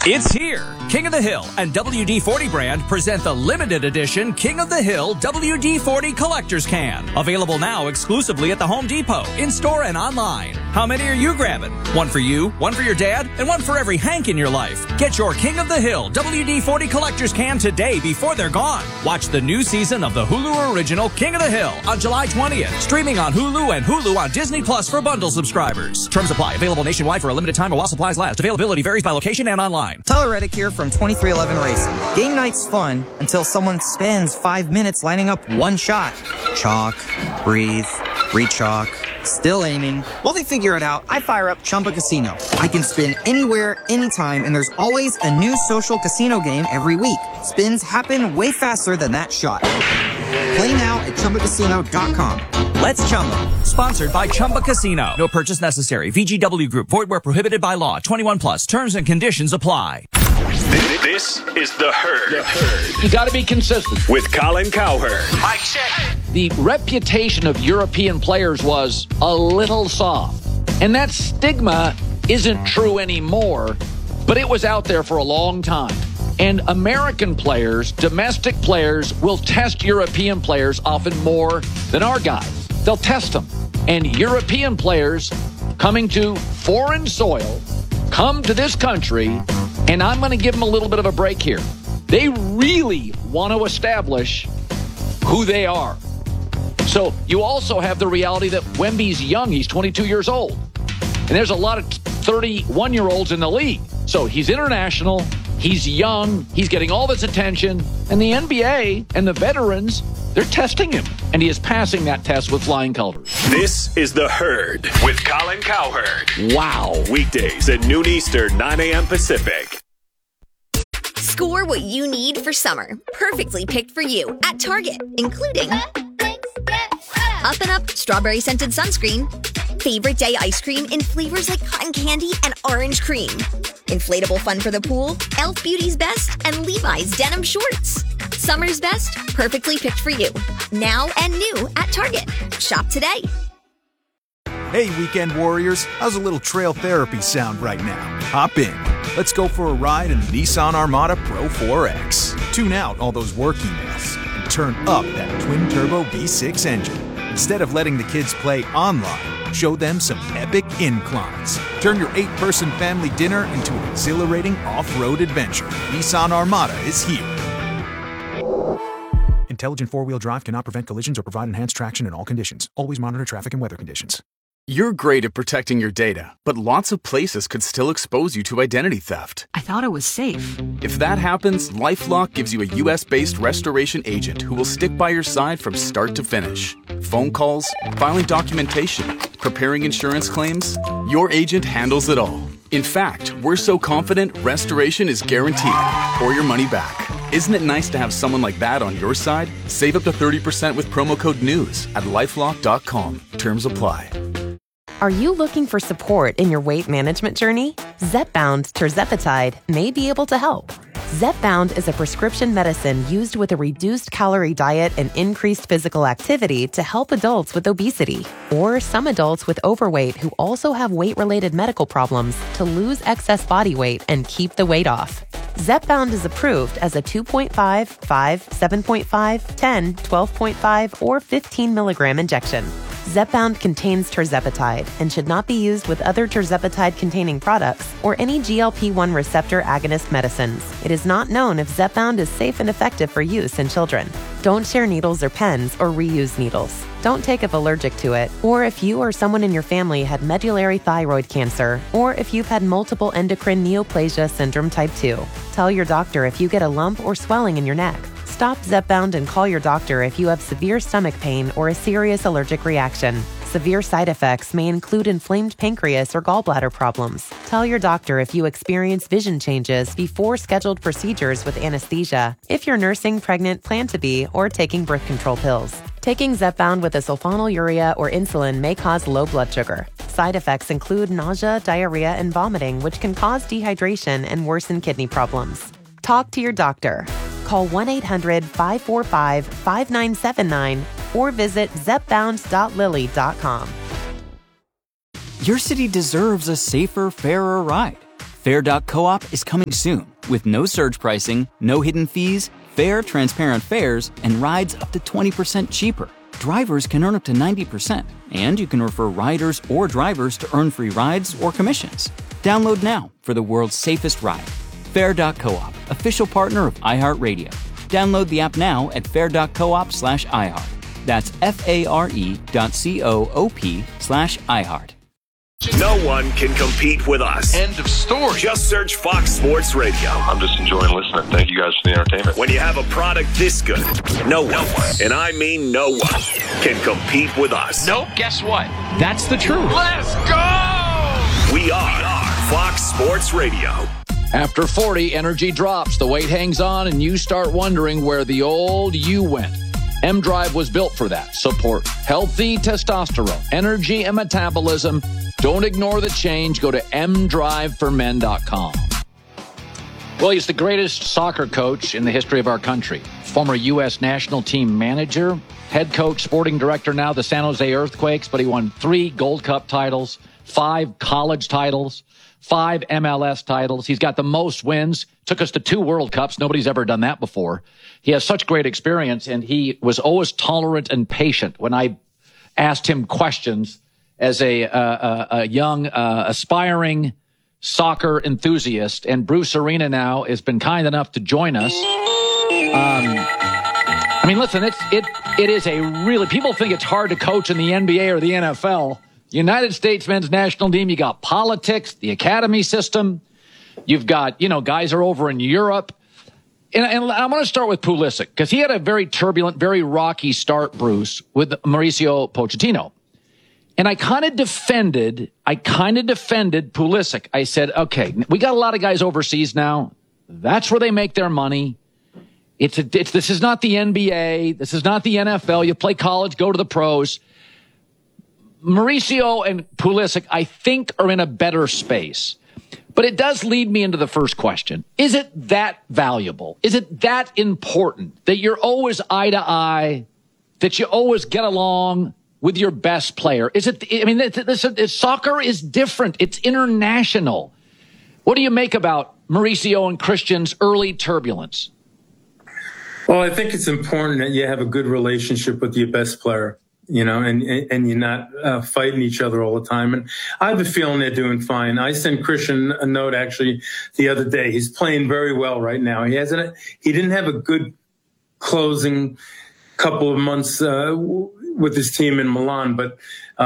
It's here. King of the Hill and WD-40 brand present the limited edition King of the Hill WD-40 Collector's Can. Available now exclusively at the Home Depot, in-store and online. How many are you grabbing? One for you, one for your dad, and one for every Hank in your life. Get your King of the Hill WD-40 Collector's Can today before they're gone. Watch the new season of the Hulu original King of the Hill on July 20th. Streaming on Hulu and Hulu on Disney Plus for bundle subscribers. Terms apply. Available nationwide for a limited time while supplies last. Availability varies by location and online. Tyler Reddick here from 2311 Racing. Game night's fun until someone spends 5 minutes lining up one shot. Chalk, breathe, re-chalk, still aiming. While they figure it out, I fire up Chumba Casino. I can spin anywhere, anytime, and there's always a new social casino game every week. Spins happen way faster than that shot. Play now at ChumbaCasino.com. Let's Chumba. Sponsored by Chumba Casino. No purchase necessary. VGW Group. Void where prohibited by law. 21 plus. Terms and conditions apply. This is The Herd. You got to be consistent. With Colin Cowherd. Mike check. The reputation of European players was a little soft. And that stigma isn't true anymore, but it was out there for a long time. And American players, domestic players, will test European players often more than our guys. They'll test them. And European players coming to foreign soil come to this country, and I'm going to give them a little bit of a break here. They really want to establish who they are. So you also have the reality that Wemby's young. He's 22 years old. And there's a lot of 31-year-olds in the league. So he's international. He's young. He's getting all this attention. And the NBA and the veterans, they're testing him. And he is passing that test with flying colors. This is The Herd with Colin Cowherd. Wow. Weekdays at noon Eastern, 9 a.m. Pacific. Score what you need for summer. Perfectly picked for you at Target, including Up and Up strawberry scented sunscreen, favorite day ice cream in flavors like cotton candy and orange cream, inflatable fun for the pool, Elf Beauty's Best, and Levi's denim shorts. Summer's best, perfectly picked for you. Now and new at Target. Shop today. Hey, weekend warriors, how's a little trail therapy sound right now? Hop in. Let's go for a ride in the Nissan Armada Pro 4X. Tune out all those work emails and turn up that twin-turbo V6 engine. Instead of letting the kids play online, show them some epic inclines. Turn your 8-person family dinner into an exhilarating off-road adventure. Nissan Armada is here. Intelligent four-wheel drive cannot prevent collisions or provide enhanced traction in all conditions. Always monitor traffic and weather conditions. You're great at protecting your data, but lots of places could still expose you to identity theft. I thought it was safe. If that happens, LifeLock gives you a U.S.-based restoration agent who will stick by your side from start to finish. Phone calls, filing documentation, preparing insurance claims, your agent handles it all. In fact, we're so confident restoration is guaranteed or your money back. Isn't it nice to have someone like that on your side? Save up to 30% with promo code NEWS at LifeLock.com. Terms apply. Are you looking for support in your weight management journey? Zepbound tirzepatide may be able to help. Zepbound is a prescription medicine used with a reduced calorie diet and increased physical activity to help adults with obesity or some adults with overweight who also have weight-related medical problems to lose excess body weight and keep the weight off. Zepbound is approved as a 2.5, 5, 7.5, 10, 12.5, or 15 milligram injection. Zepbound contains tirzepatide and should not be used with other tirzepatide-containing products or any GLP-1 receptor agonist medicines. It is not known if Zepbound is safe and effective for use in children. Don't share needles or pens or reuse needles. Don't take if allergic to it, or if you or someone in your family had medullary thyroid cancer, or if you've had multiple endocrine neoplasia syndrome type 2. Tell your doctor if you get a lump or swelling in your neck. Stop Zepbound and call your doctor if you have severe stomach pain or a serious allergic reaction. Severe side effects may include inflamed pancreas or gallbladder problems. Tell your doctor if you experience vision changes before scheduled procedures with anesthesia, if you're nursing, pregnant, plan to be, or taking birth control pills. Taking Zepbound with a sulfonylurea or insulin may cause low blood sugar. Side effects include nausea, diarrhea, and vomiting, which can cause dehydration and worsen kidney problems. Talk to your doctor. Call 1-800-545-5979 or visit zepbound.lilly.com. Your city deserves a safer, fairer ride. Fair.coop is coming soon with no surge pricing, no hidden fees, fair, transparent fares, and rides up to 20% cheaper. Drivers can earn up to 90%, and you can refer riders or drivers to earn free rides or commissions. Download now for the world's safest ride. Fair.coop, official partner of iHeartRadio. Download the app now at fair.coop/iHeart. That's FARE.coop/iHeart. No one can compete with us. End of story. Just search Fox Sports Radio. I'm just enjoying listening. Thank you guys for the entertainment. When you have a product this good, no one, and I mean no one, can compete with us. Nope, guess what? That's the truth. Let's go! We are Fox Sports Radio. After 40, energy drops, the weight hangs on, and you start wondering where the old you went. M-Drive was built for that. Support healthy testosterone, energy, and metabolism. Don't ignore the change. Go to mdriveformen.com. Well, he's the greatest soccer coach in the history of our country. Former U.S. national team manager, head coach, sporting director now, the San Jose Earthquakes, but he won 3 Gold Cup titles, 5 college titles, 5 MLS titles. He's got the most wins. Took us to 2 World Cups. Nobody's ever done that before. He has such great experience, and he was always tolerant and patient when I asked him questions as a young, aspiring soccer enthusiast. And Bruce Arena now has been kind enough to join us. I mean, listen, it is a really, people think it's hard to coach in the NBA or the NFL. United States men's national team, you got politics, the academy system. You've got, guys are over in Europe. And I want to start with Pulisic, because he had a very turbulent, very rocky start, Bruce, with Mauricio Pochettino. And I kind of defended Pulisic. I said, okay, we got a lot of guys overseas now. That's where they make their money. This is not the NBA. This is not the NFL. You play college, go to the pros. Mauricio and Pulisic, I think, are in a better space. But it does lead me into the first question. Is it that valuable? Is it that important that you're always eye to eye, that you always get along with your best player? Soccer is different. It's international. What do you make about Mauricio and Christian's early turbulence? Well, I think it's important that you have a good relationship with your best player, and you're not fighting each other all the time. And I have a feeling they're doing fine. I sent Christian a note actually the other day. He's playing very well right now. He didn't have a good closing couple of months with his team in Milan, but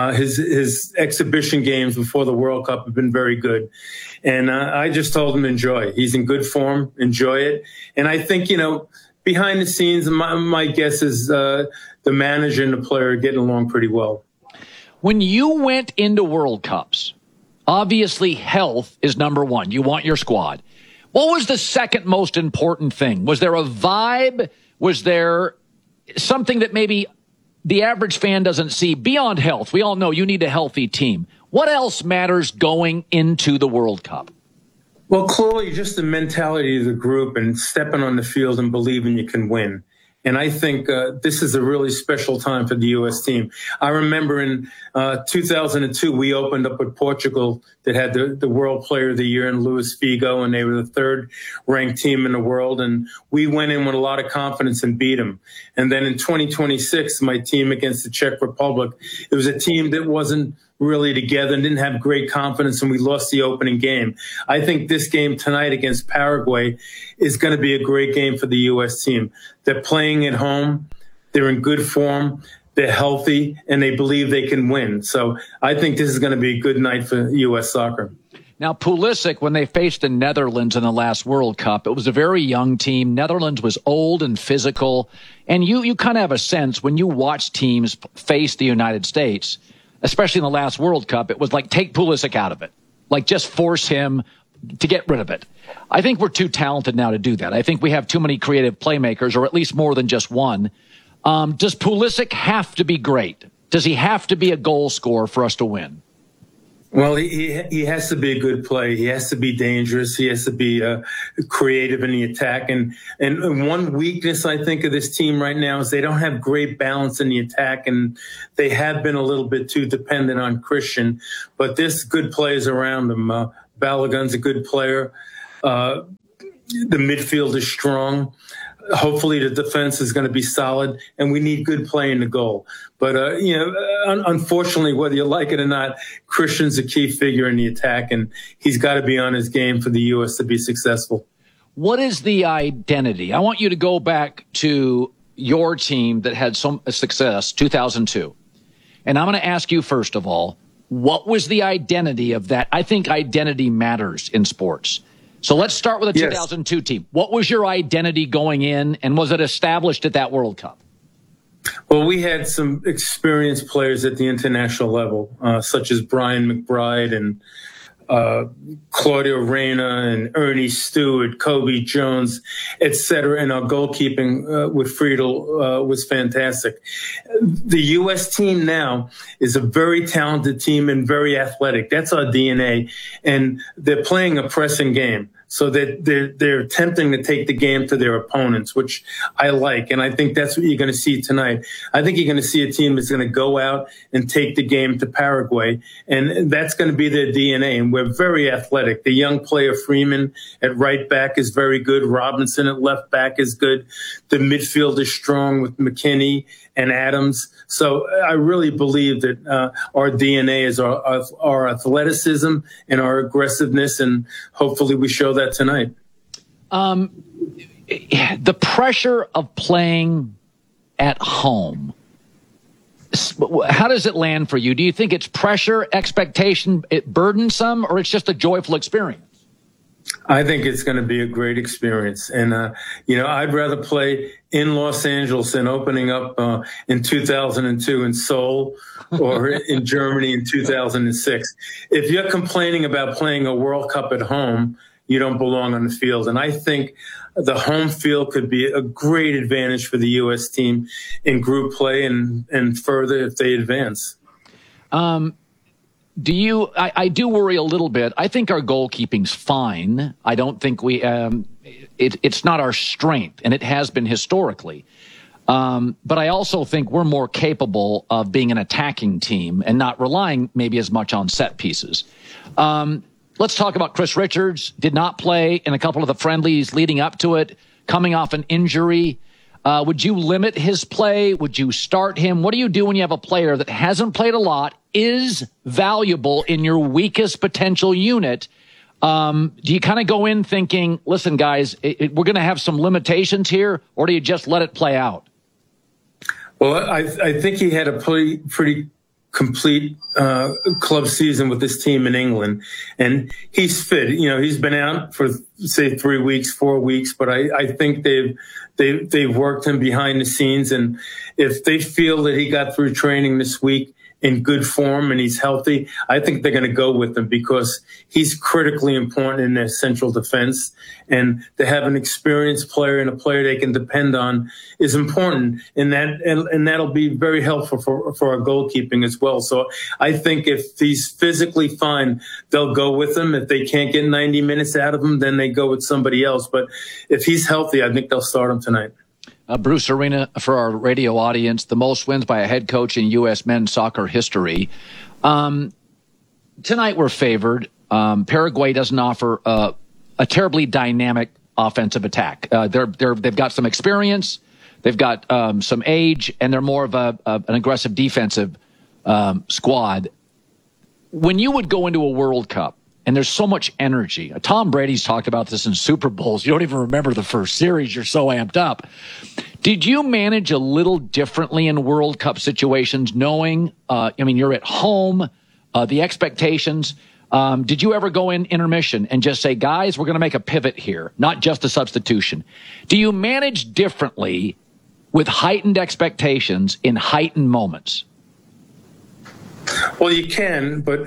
his exhibition games before the World Cup have been very good. And I just told him enjoy. He's in good form. Enjoy it. And I think, behind the scenes, my guess is the manager and the player are getting along pretty well. When you went into World Cups, obviously health is number one. You want your squad. What was the second most important thing? Was there a vibe? Was there something that maybe the average fan doesn't see beyond health? We all know you need a healthy team. What else matters going into the World Cup? Well, clearly just the mentality of the group and stepping on the field and believing you can win. And I think this is a really special time for the U.S. team. I remember in 2002, we opened up with Portugal that had the World Player of the Year in Luis Figo, and they were the 3rd ranked team in the world. And we went in with a lot of confidence and beat them. And then in 2026, my team against the Czech Republic, it was a team that wasn't really together and didn't have great confidence, and we lost the opening game. I think this game tonight against Paraguay is going to be a great game for the U.S. team. They're playing at home. They're in good form. They're healthy, and they believe they can win. So I think this is going to be a good night for U.S. soccer. Now, Pulisic, when they faced the Netherlands in the last World Cup, it was a very young team. Netherlands was old and physical. And you kind of have a sense when you watch teams face the United States, especially in the last World Cup, it was like, take Pulisic out of it. Like, just force him to get rid of it. I think we're too talented now to do that. I think we have too many creative playmakers, or at least more than just one. Does Pulisic have to be great? Does he have to be a goal scorer for us to win? Well, he has to be a good play. He has to be dangerous. He has to be creative in the attack. And one weakness, I think, of this team right now is they don't have great balance in the attack, and they have been a little bit too dependent on Christian. But there's good players around him. Balogun's a good player. The midfield is strong. Hopefully the defense is going to be solid, and we need good play in the goal. But, unfortunately, whether you like it or not, Christian's a key figure in the attack, and he's got to be on his game for the U.S. to be successful. What is the identity? I want you to go back to your team that had some success, 2002. And I'm going to ask you, first of all, what was the identity of that? I think identity matters in sports. So let's start with the 2002 team. What was your identity going in, and was it established at that World Cup? Well, we had some experienced players at the international level, such as Brian McBride and Claudio Reyna and Ernie Stewart, Kobe Jones, etc. And our goalkeeping with Friedel was fantastic. The U.S. team now is a very talented team and very athletic. That's our DNA. And they're playing a pressing game. So that they're attempting to take the game to their opponents, which I like. And I think that's what you're going to see tonight. I think you're going to see a team that's going to go out and take the game to Paraguay. And that's going to be their DNA. And we're very athletic. The young player Freeman at right back is very good. Robinson at left back is good. The midfield is strong with McKinney and Adams. So I really believe that our DNA is our athleticism and our aggressiveness, and hopefully we show that tonight. The pressure of playing at home, how does it land for you? Do you think it's pressure, expectation, it burdensome, or it's just a joyful experience? I think it's going to be a great experience. And, I'd rather play in Los Angeles than opening up in 2002 in Seoul or in Germany in 2006. If you're complaining about playing a World Cup at home, you don't belong on the field. And I think the home field could be a great advantage for the U.S. team in group play and further if they advance. I do worry a little bit. I think our goalkeeping's fine. I don't think it's not our strength, and it has been historically. But I also think we're more capable of being an attacking team and not relying maybe as much on set pieces. Let's talk about Chris Richards. Did not play in a couple of the friendlies leading up to it, coming off an injury. Would you limit his play? Would you start him? What do you do when you have a player that hasn't played a lot, is valuable in your weakest potential unit? Do you kind of go in thinking, listen, guys, we're going to have some limitations here, or do you just let it play out? Well, I think he had a pretty complete club season with this team in England, and he's fit. He's been out for, say, 3 weeks, 4 weeks, but I think they've worked him behind the scenes, and if they feel that he got through training this week in good form and he's healthy, I think they're going to go with him because he's critically important in their central defense. And to have an experienced player and a player they can depend on is important. And that'll be very helpful for our goalkeeping as well. So I think if he's physically fine, they'll go with him. If they can't get 90 minutes out of him, then they go with somebody else. But if he's healthy, I think they'll start him tonight. Bruce Arena, for our radio audience, the most wins by a head coach in U.S. men's soccer history. Tonight we're favored. Paraguay doesn't offer a terribly dynamic offensive attack. They've got some experience, they've got some age, and they're more of an aggressive defensive squad. When you would go into a World Cup, and there's so much energy. Tom Brady's talked about this in Super Bowls. You don't even remember the first series. You're so amped up. Did you manage a little differently in World Cup situations, knowing, you're at home, the expectations? Did you ever go in intermission and just say, guys, we're going to make a pivot here, not just a substitution? Do you manage differently with heightened expectations in heightened moments? Well, you can, but,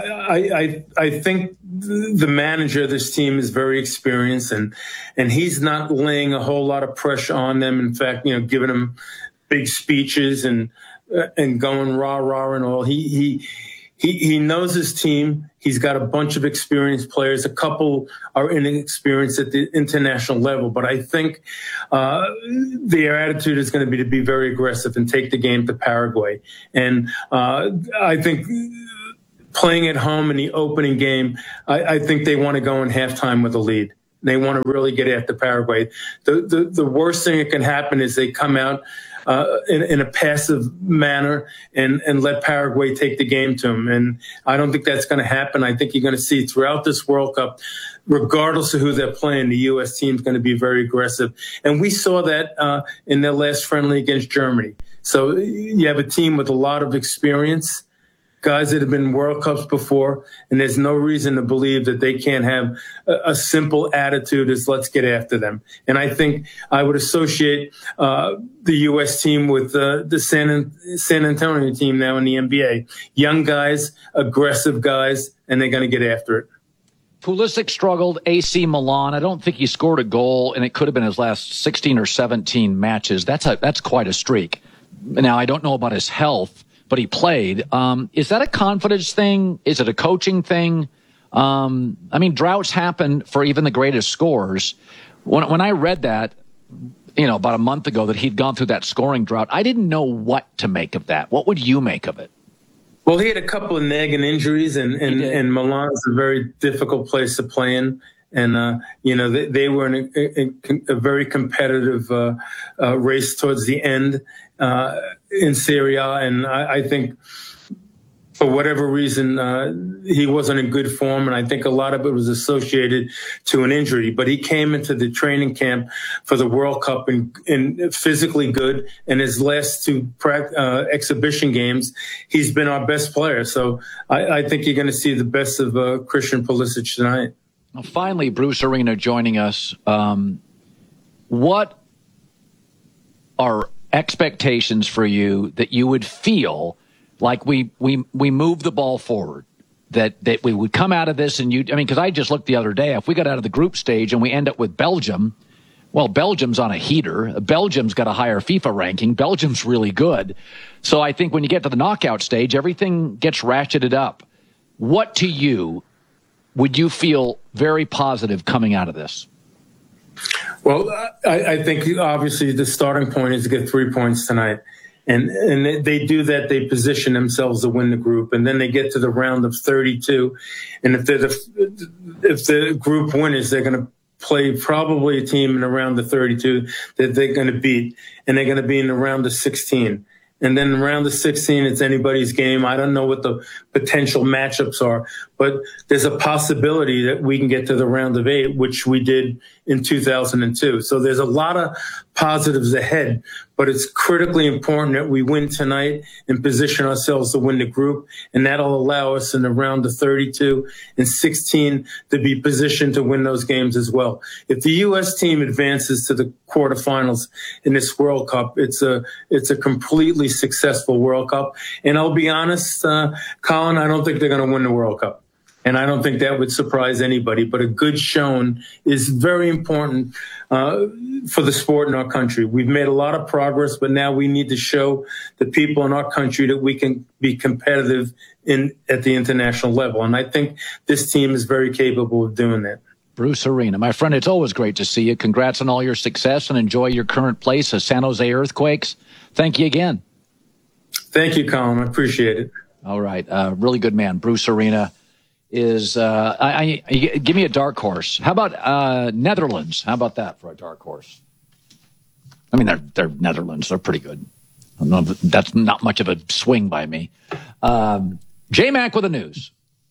I think the manager of this team is very experienced and he's not laying a whole lot of pressure on them. In fact, giving them big speeches and going rah and all. He knows his team. He's got a bunch of experienced players. A couple are inexperienced at the international level. But I think their attitude is going to be very aggressive and take the game to Paraguay. And I think playing at home in the opening game, I think they want to go in halftime with a lead. They want to really get after Paraguay. The worst thing that can happen is they come out in a passive manner and let Paraguay take the game to them. And I don't think that's going to happen. I think you're going to see throughout this World Cup, regardless of who they're playing, the U.S. team is going to be very aggressive. And we saw that in their last friendly against Germany. So you have a team with a lot of experience, guys that have been World Cups before, and there's no reason to believe that they can't have a simple attitude as let's get after them. And I think I would associate the U.S. team with the San Antonio team now in the NBA. Young guys, aggressive guys, and they're going to get after it. Pulisic struggled, AC Milan. I don't think he scored a goal, and it could have been his last 16 or 17 matches. That's quite a streak. Now, I don't know about his health, but he played. Is that a confidence thing? Is it a coaching thing? I mean, droughts happen for even the greatest scorers. When I read that, about a month ago, that he'd gone through that scoring drought, I didn't know what to make of that. What would you make of it? Well, he had a couple of nagging injuries, and Milan is a very difficult place to play in. And, they were in a very competitive race towards the end in Serie A. And I think for whatever reason, he wasn't in good form. And I think a lot of it was associated to an injury. But he came into the training camp for the World Cup and physically good. And his last two exhibition games, he's been our best player. So I think you're going to see the best of Christian Pulisic tonight. Well, finally, Bruce Arena joining us. What are expectations for you that you would feel like we move the ball forward, that we would come out of this because I just looked the other day, if we got out of the group stage and we end up with Belgium, well, Belgium's on a heater. Belgium's got a higher FIFA ranking. Belgium's really good. So I think when you get to the knockout stage, everything gets ratcheted up. What to you would you feel very positive coming out of this? Well, I think obviously the starting point is to get 3 points tonight. And they do that. They position themselves to win the group. And then they get to the round of 32. And if the group winners, they're going to play probably a team in the round of 32 that they're going to beat. And they're going to be in the round of 16. And then around the 16, it's anybody's game. I don't know what the potential matchups are, but there's a possibility that we can get to the round of 8, which we did in 2002. So there's a lot of positives ahead, but it's critically important that we win tonight and position ourselves to win the group. And that'll allow us in the round of 32 and 16 to be positioned to win those games as well. If the U.S. team advances to the quarterfinals in this World Cup, it's a completely successful World Cup. And I'll be honest, Colin, I don't think they're going to win the World Cup. And I don't think that would surprise anybody. But a good showing is very important for the sport in our country. We've made a lot of progress, but now we need to show the people in our country that we can be competitive at the international level. And I think this team is very capable of doing that. Bruce Arena, my friend, it's always great to see you. Congrats on all your success and enjoy your current place, the San Jose Earthquakes. Thank you again. Thank you, Colin. I appreciate it. All right. Really good man. Bruce Arena is give me a dark horse. How about Netherlands? How about that for a dark horse? I mean, they're Netherlands. They're pretty good. That's not much of a swing by me. J-Mac with the news.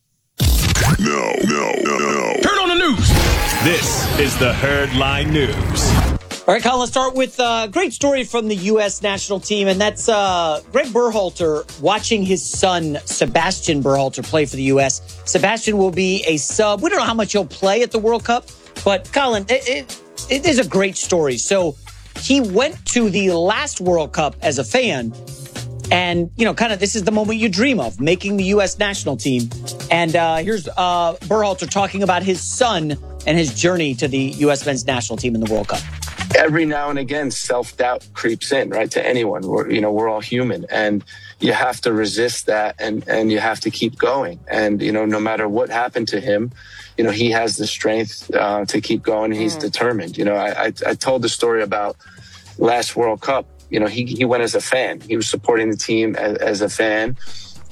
No. Turn on the news. This is the Herdline News. All right, Colin, let's start with a great story from the U.S. national team, and that's Greg Berhalter watching his son, Sebastian Berhalter, play for the U.S. Sebastian will be a sub. We don't know how much he'll play at the World Cup, but, Colin, it is a great story. So he went to the last World Cup as a fan, and, kind of this is the moment you dream of, making the U.S. national team. And here's Berhalter talking about his son and his journey to the U.S. men's national team in the World Cup. Every now and again, self-doubt creeps in, right, to anyone. We're all human, and you have to resist that, and you have to keep going. And, no matter what happened to him, he has the strength to keep going. And he's determined. I told the story about last World Cup. He went as a fan. He was supporting the team as a fan.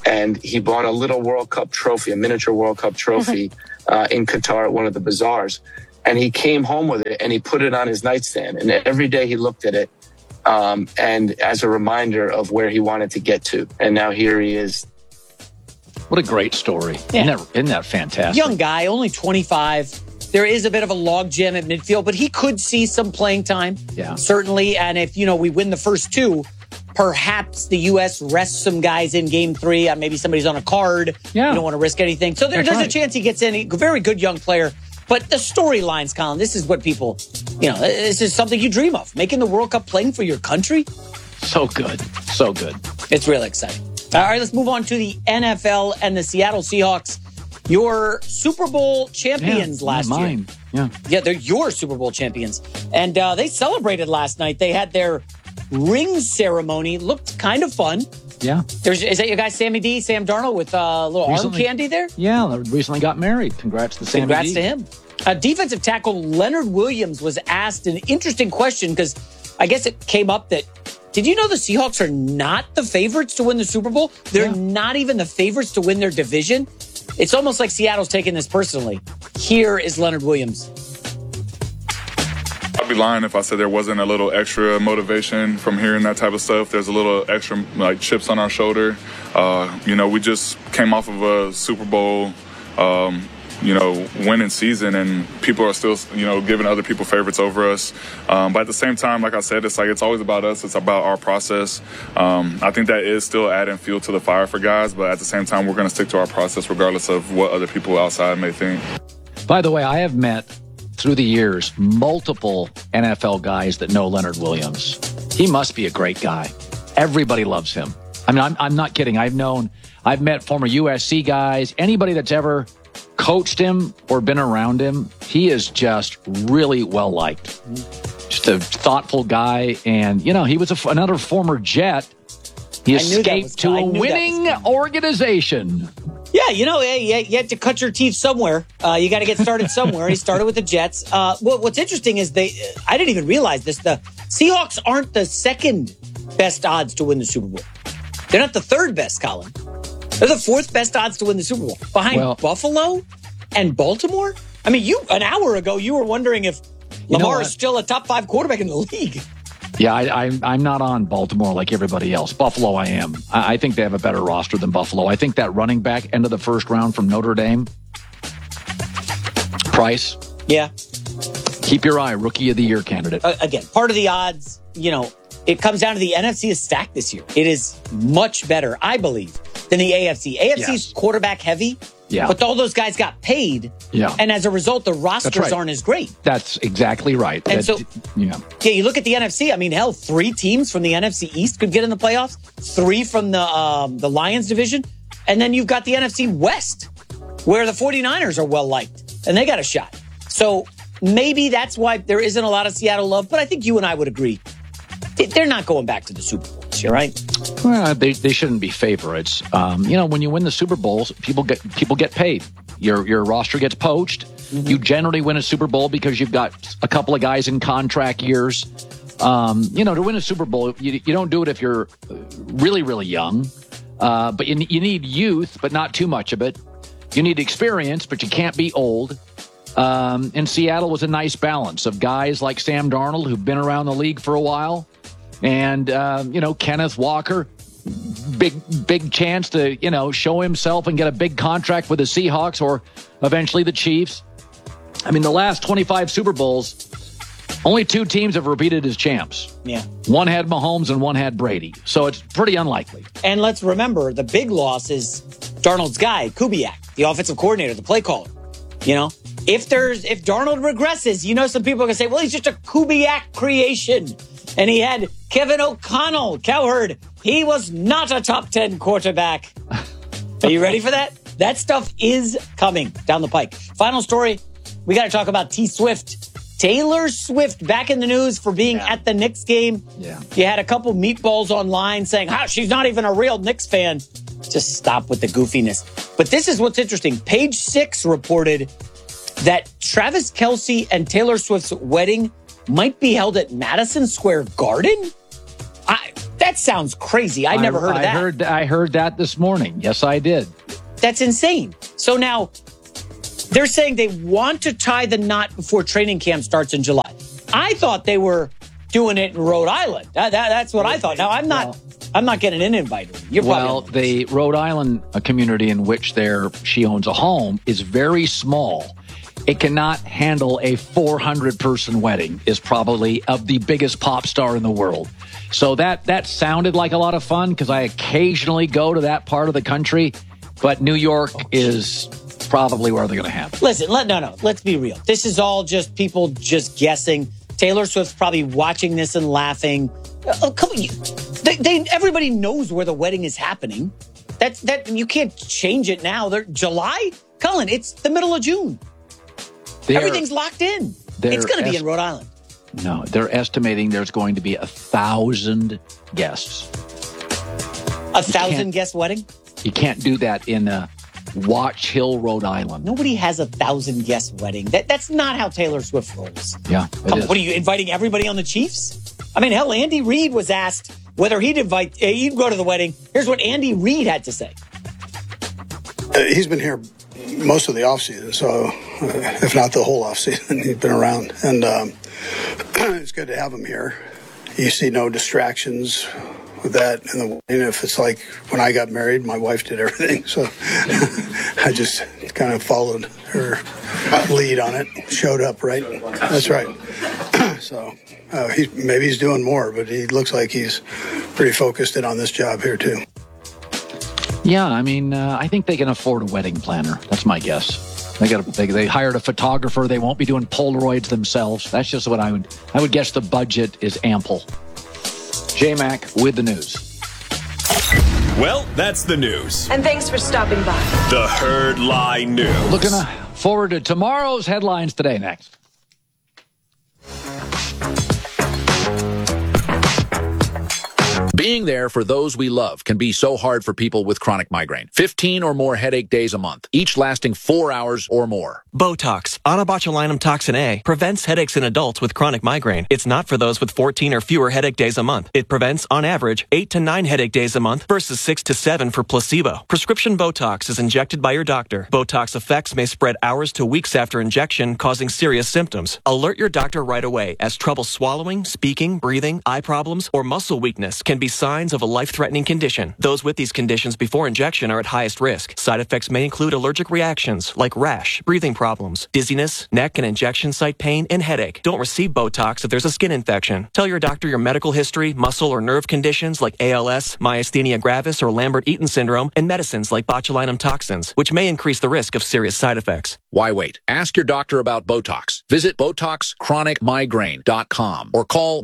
and he bought a little World Cup trophy, a miniature World Cup trophy in Qatar at one of the bazaars. And he came home with it and he put it on his nightstand. And every day he looked at it and as a reminder of where he wanted to get to. And now here he is. What a great story. Yeah. Isn't that fantastic? Young guy, only 25. There is a bit of a logjam at midfield, but he could see some playing time. Yeah. Certainly. And if, we win the first two, perhaps the U.S. rests some guys in game 3. Maybe somebody's on a card. Yeah. You don't want to risk anything. So there's a chance he gets in. A very good young player. But the storylines, Colin, this is what people, this is something you dream of. Making the World Cup, playing for your country. So good. So good. It's really exciting. All right, let's move on to the NFL and the Seattle Seahawks. Your Super Bowl champions last year. Yeah, they're your Super Bowl champions. And they celebrated last night. They had their ring ceremony. Looked kind of fun. Yeah. Is that your guy, Sam Darnold, with a little arm candy there? Yeah, recently got married. Congrats to Sammy Congrats D. to him. Defensive tackle Leonard Williams was asked an interesting question because I guess it came up that, did you know the Seahawks are not the favorites to win the Super Bowl? They're not even the favorites to win their division. It's almost like Seattle's taking this personally. Here is Leonard Williams. I'd be lying if I said there wasn't a little extra motivation from hearing that type of stuff. There's a little extra chips on our shoulder. We just came off of a Super Bowl, winning season, and people are still, giving other people favorites over us. But at the same time, like I said, it's always about us. It's about our process. I think that is still adding fuel to the fire for guys. But at the same time, we're going to stick to our process regardless of what other people outside may think. By the way, I have met through the years multiple NFL guys that know Leonard Williams. He must be a great guy. Everybody loves him. I'm not kidding. I've met former USC guys, anybody that's ever coached him or been around him. He is just really well liked. Just a thoughtful guy. And, he was another former Jet. He escaped to a winning organization. Yeah, you had to cut your teeth somewhere. You got to get started somewhere. He started with the Jets. What's interesting is I didn't even realize this. The Seahawks aren't the second best odds to win the Super Bowl. They're not the third best, Colin. They're the fourth best odds to win the Super Bowl. Behind Buffalo and Baltimore? An hour ago, you were wondering if Lamar is still a top 5 quarterback in the league. Yeah, I'm not on Baltimore like everybody else. Buffalo, I am. I think they have a better roster than Buffalo. I think that running back, end of the first round from Notre Dame, Price. Yeah. Keep your eye, Rookie of the Year candidate. Again, part of the odds, it comes down to the NFC is stacked this year. It is much better, I believe, than the AFC. AFC's quarterback heavy. Yeah. But all those guys got paid. Yeah. And as a result, the rosters aren't as great. That's exactly right. And you look at the NFC. 3 teams from the NFC East could get in the playoffs. 3 from the Lions division. And then you've got the NFC West, where the 49ers are well liked. And they got a shot. So maybe that's why there isn't a lot of Seattle love. But I think you and I would agree. They're not going back to the Super Bowl this year, right? Well, they shouldn't be favorites. When you win the Super Bowls, people get paid. Your roster gets poached. Mm-hmm. You generally win a Super Bowl because you've got a couple of guys in contract years. To win a Super Bowl, you don't do it if you're really, really young. But you need youth, but not too much of it. You need experience, but you can't be old. And Seattle was a nice balance of guys like Sam Darnold, who've been around the league for a while. And, Kenneth Walker, big chance to, show himself and get a big contract with the Seahawks or eventually the Chiefs. The last 25 Super Bowls, only 2 teams have repeated as champs. Yeah. One had Mahomes and one had Brady. So it's pretty unlikely. And let's remember, the big loss is Darnold's guy, Kubiak, the offensive coordinator, the play caller. If Darnold regresses, some people are going to say, well, he's just a Kubiak creation. And he had Kevin O'Connell, Cowherd. He was not a top 10 quarterback. Are you ready for that? That stuff is coming down the pike. Final story, we got to talk about T-Swift. Taylor Swift back in the news for being at the Knicks game. Yeah. You had a couple meatballs online saying, she's not even a real Knicks fan. Just stop with the goofiness. But this is what's interesting. Page 6 reported that Travis Kelce and Taylor Swift's wedding might be held at Madison Square Garden. That sounds crazy. I never heard of that. I heard that this morning. Yes, I did. That's insane. So now they're saying they want to tie the knot before training camp starts in July. I thought they were doing it in Rhode Island. That's what I thought. Now, I'm not getting an invite. The Rhode Island community in which she owns a home is very small. It cannot handle a 400-person wedding, is probably of the biggest pop star in the world. So that sounded like a lot of fun because I occasionally go to that part of the country, but New York is probably where they're going to have it. Listen, let's be real. This is all just people just guessing. Taylor Swift's probably watching this and laughing. Everybody knows where the wedding is happening. That you can't change it now. July? Cullen, it's the middle of June. Everything's locked in. It's going to be in Rhode Island. No, they're estimating there's going to be 1,000 guests. 1,000 guest wedding? You can't do that in Watch Hill, Rhode Island. Nobody has 1,000 guest wedding. That's not how Taylor Swift rolls. Yeah, it is. What are you inviting everybody on the Chiefs? I mean, hell, Andy Reid was asked whether he'd go to the wedding. Here's what Andy Reid had to say. He's been here most of the offseason, so if not the whole offseason, he's been around. And it's good to have him here. You see no distractions with that. And if it's like when I got married, my wife did everything. So I just kind of followed her lead on it, showed up, right? That's right. So maybe he's doing more, but he looks like he's pretty focused in on this job here, too. Yeah, I mean, I think they can afford a wedding planner. That's my guess. They hired a photographer. They won't be doing Polaroids themselves. That's just what I would guess the budget is ample. J-Mac with the news. Well, that's the news. And thanks for stopping by. The Herd Lie News. Looking forward to tomorrow's headlines today next. Being there for those we love can be so hard for people with chronic migraine. 15 or more headache days a month, each lasting 4 hours or more. Botox, onabotulinum toxin A, prevents headaches in adults with chronic migraine. It's not for those with 14 or fewer headache days a month. It prevents, on average, 8 to 9 headache days a month versus 6 to 7 for placebo. Prescription Botox is injected by your doctor. Botox effects may spread hours to weeks after injection, causing serious symptoms. Alert your doctor right away, as trouble swallowing, speaking, breathing, eye problems, or muscle weakness can be signs of a life-threatening condition. Those with these conditions before injection are at highest risk. Side effects may include allergic reactions like rash, breathing problems, dizziness, neck and injection site pain, and headache. Don't receive Botox if there's a skin infection. Tell your doctor your medical history, muscle or nerve conditions like ALS, myasthenia gravis, or Lambert-Eaton syndrome, and medicines like botulinum toxins, which may increase the risk of serious side effects. Why wait? Ask your doctor about Botox. Visit BotoxChronicMigraine.com or call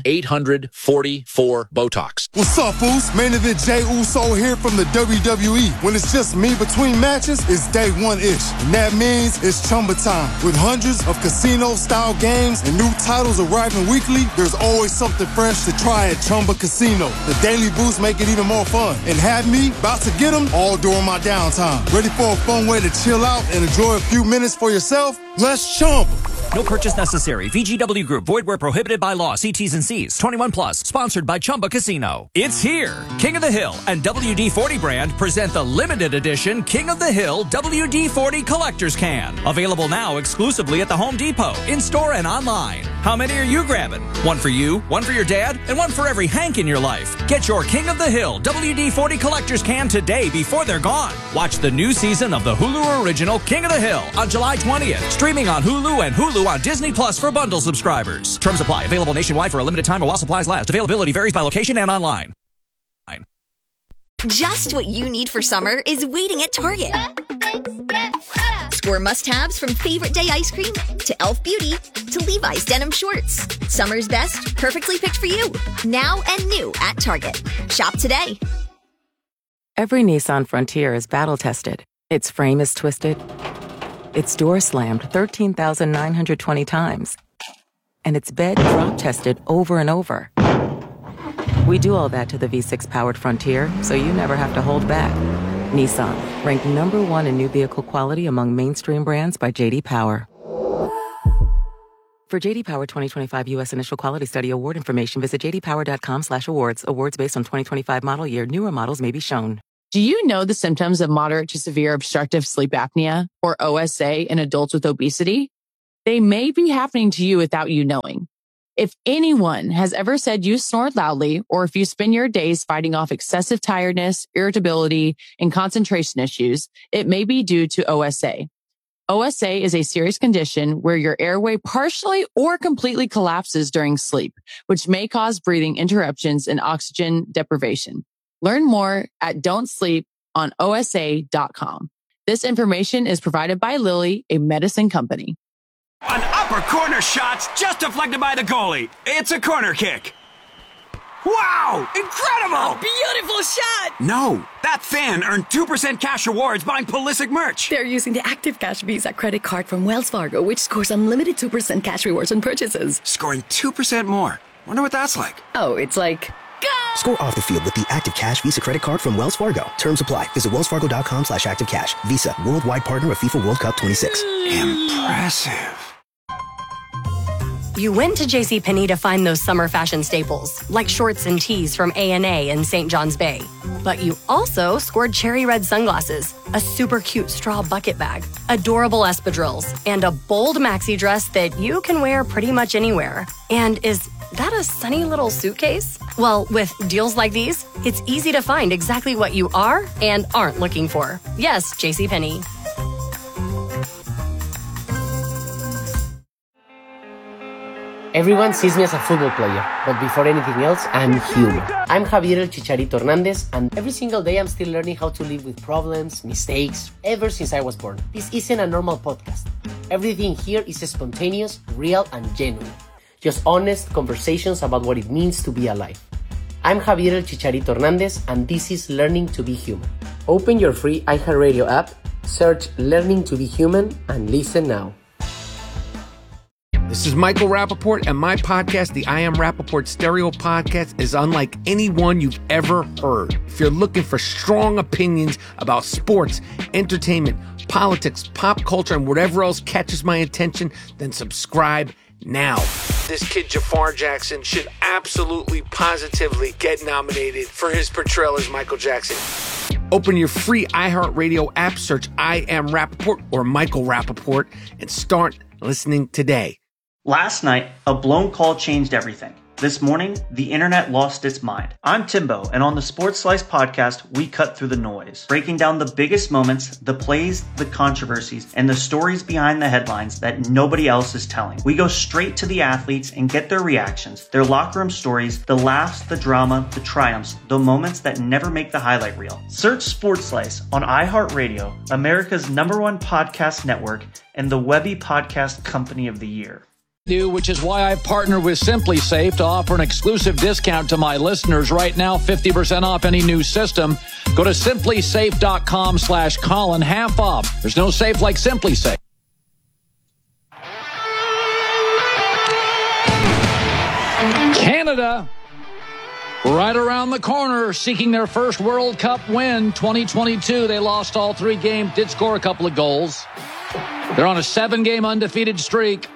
1-800-44-BOTOX. What's up, Foos? Main event Jey Uso here from the WWE. When it's just me between matches, it's day one-ish. And that means it's Chumba time. With hundreds of casino-style games and new titles arriving weekly, there's always something fresh to try at Chumba Casino. The daily boosts make it even more fun. And have me about to get them all during my downtime. Ready for a fun way to chill out and enjoy a few minutes for yourself? Let's Chumba. No purchase necessary. VGW Group. Void where prohibited by law. See T's and C's. 21 plus. Sponsored by Chumba Casino. It's here. King of the Hill and WD-40 brand present the limited edition King of the Hill WD-40 Collector's Can. Available now exclusively at the Home Depot, in-store and online. How many are you grabbing? One for you, one for your dad, and one for every Hank in your life. Get your King of the Hill WD-40 Collector's Can today before they're gone. Watch the new season of the Hulu original King of the Hill on July 20th. Streaming on Hulu and Hulu on Disney Plus for bundle subscribers. Terms apply. Available nationwide for a limited time while supplies last. Availability varies by location and online. Just what you need for summer is waiting at Target. Score must-haves from Favorite Day ice cream to Elf Beauty to Levi's denim shorts. Summer's best, perfectly picked for you. Now and new at Target. Shop today. Every Nissan Frontier is battle-tested. Its frame is twisted. Its door slammed 13,920 times. And its bed drop-tested over and over. We do all that to the V6-powered Frontier, so you never have to hold back. Nissan, ranked #1 in new vehicle quality among mainstream brands by J.D. Power. For JD Power 2025 U.S. Initial Quality Study award information, visit jdpower.com/awards. Awards based on 2025 model year. Newer models may be shown. Do you know the symptoms of moderate to severe obstructive sleep apnea, or OSA, in adults with obesity? They may be happening to you without you knowing. If anyone has ever said you snore loudly, or if you spend your days fighting off excessive tiredness, irritability, and concentration issues, it may be due to OSA. OSA is a serious condition where your airway partially or completely collapses during sleep, which may cause breathing interruptions and oxygen deprivation. Learn more at don'tsleeponosa.com. This information is provided by Lilly, a medicine company. An upper corner shot's just deflected by the goalie. It's a corner kick. Wow! Incredible! A beautiful shot! No, that fan earned 2% cash rewards buying Pulisic merch. They're using the Active Cash Visa credit card from Wells Fargo, which scores unlimited 2% cash rewards on purchases. Scoring 2% more. Wonder what that's like. Oh, it's like... Go! Score off the field with the Active Cash Visa credit card from Wells Fargo. Terms apply. Visit wellsfargo.com/activecash. Visa, worldwide partner of FIFA World Cup 26. Impressive. You went to JCPenney to find those summer fashion staples, like shorts and tees from A&A and St. John's Bay. But you also scored cherry red sunglasses, a super cute straw bucket bag, adorable espadrilles, and a bold maxi dress that you can wear pretty much anywhere. And is that a sunny little suitcase? Well, with deals like these, it's easy to find exactly what you are and aren't looking for. Yes, JCPenney. Everyone sees me as a football player, but before anything else, I'm human. I'm Javier El Chicharito Hernandez, and every single day I'm still learning how to live with problems, mistakes, ever since I was born. This isn't a normal podcast. Everything here is spontaneous, real, and genuine. Just honest conversations about what it means to be alive. I'm Javier El Chicharito Hernandez, and this is Learning to Be Human. Open your free iHeartRadio app, search Learning to Be Human, and listen now. This is Michael Rappaport, and my podcast, the I Am Rappaport Stereo Podcast, is unlike any one you've ever heard. If you're looking for strong opinions about sports, entertainment, politics, pop culture, and whatever else catches my attention, then subscribe now. This kid Jafar Jackson should absolutely, positively get nominated for his portrayal as Michael Jackson. Open your free iHeartRadio app, search I Am Rappaport or Michael Rappaport, and start listening today. Last night, a blown call changed everything. This morning, the internet lost its mind. I'm Timbo, and on the Sports Slice podcast, we cut through the noise, breaking down the biggest moments, the plays, the controversies, and the stories behind the headlines that nobody else is telling. We go straight to the athletes and get their reactions, their locker room stories, the laughs, the drama, the triumphs, the moments that never make the highlight reel. Search Sports Slice on iHeartRadio, America's #1 podcast network, and the Webby Podcast Company of the Year. Which is why I partner with Simply Safe to offer an exclusive discount to my listeners right now, 50% off any new system. Go to simplysafe.com/Colin, half off. There's no safe like Simply Safe. Canada, right around the corner, seeking their first World Cup win, 2022. They lost all 3 games, did score a couple of goals. They're on a 7-game undefeated streak.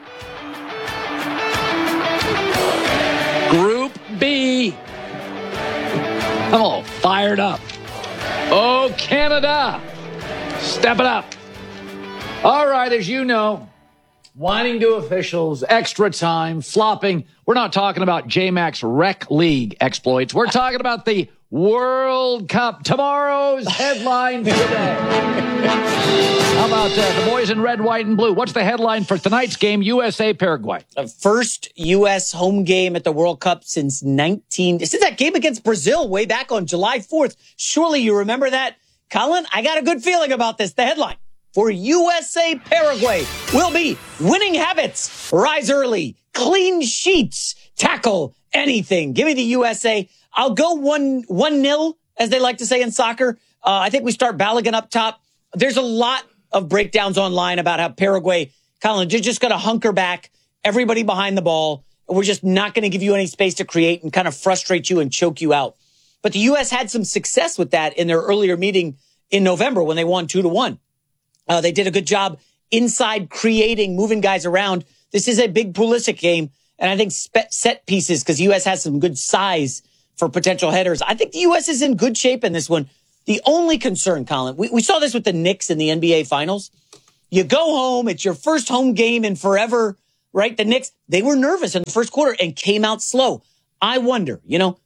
Group B. I'm all fired up. Oh, Canada. Step it up. All right, as you know, whining to officials, extra time, flopping. We're not talking about J-Max Rec League exploits. We're talking about the World Cup. Tomorrow's headline today. How about the boys in red, white, and blue? What's the headline for tonight's game, USA-Paraguay? First U.S. home game at the World Cup since that game against Brazil way back on July 4th. Surely you remember that. Colin, I got a good feeling about this. The headline for USA-Paraguay will be winning habits, rise early, clean sheets, tackle anything. Give me the USA. I'll go 1-0, as they like to say in soccer. I think we start Balogun up top. There's a lot of breakdowns online about how Paraguay, Colin, you're just going to hunker back, everybody behind the ball. We're just not going to give you any space to create and kind of frustrate you and choke you out. But the U.S. had some success with that in their earlier meeting in November when they won 2-1. They did a good job inside creating, moving guys around. This is a big Pulisic game. And I think set pieces, because the U.S. has some good size for potential headers. I think the U.S. is in good shape in this one. The only concern, Colin, we saw this with the Knicks in the NBA Finals. You go home, it's your first home game in forever, right? The Knicks, they were nervous in the first quarter and came out slow. I wonder,